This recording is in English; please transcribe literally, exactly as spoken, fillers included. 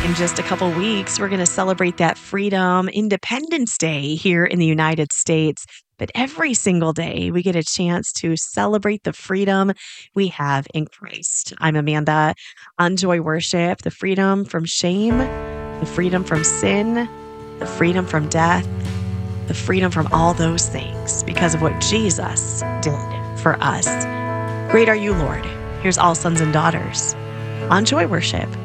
in just a couple weeks, we're going to celebrate that freedom, Independence Day here in the United States. But every single day, we get a chance to celebrate the freedom we have in Christ. I'm Amanda on Joy Worship, the freedom from shame, the freedom from sin, the freedom from death, the freedom from all those things because of what Jesus did for us. Great are you, Lord. Here's All Sons and Daughters on Joy Worship.